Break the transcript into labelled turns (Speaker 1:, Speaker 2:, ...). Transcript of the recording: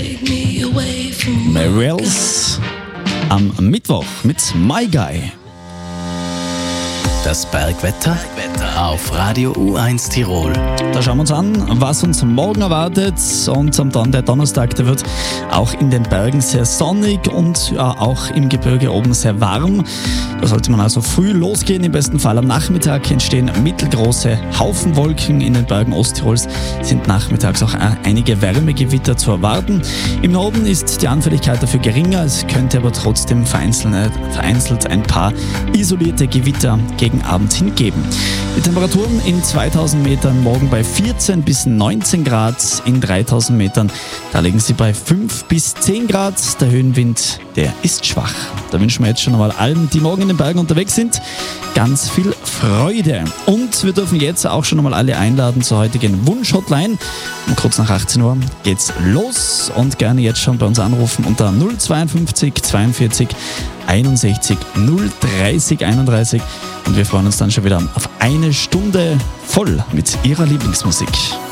Speaker 1: Mariels am Mittwoch mit My Guy.
Speaker 2: Das Bergwetter auf Radio U1 Tirol.
Speaker 1: Da schauen wir uns an, was uns morgen erwartet. Und dann der Donnerstag, der wird auch in den Bergen sehr sonnig und ja, auch im Gebirge oben sehr warm. Da sollte man also früh losgehen. Im besten Fall am Nachmittag entstehen mittelgroße Haufenwolken. In den Bergen Osttirols sind nachmittags auch einige Wärmegewitter zu erwarten. Im Norden ist die Anfälligkeit dafür geringer. Es könnte aber trotzdem vereinzelt ein paar isolierte Gewitter gegen Abend hingeben. Die Temperaturen in 2000 Metern morgen bei 14 bis 19 Grad, in 3000 Metern, da liegen sie bei 5 bis 10 Grad. Der Höhenwind, der ist schwach. Da wünschen wir jetzt schon einmal allen, die morgen in den Bergen unterwegs sind, ganz viel Freude. Und wir dürfen jetzt auch schon einmal alle einladen zur heutigen Wunsch-Hotline. Um kurz nach 18 Uhr geht's los und gerne jetzt schon bei uns anrufen unter 052 42 61 030 31. Und wir freuen uns dann schon wieder auf eine Stunde voll mit Ihrer Lieblingsmusik.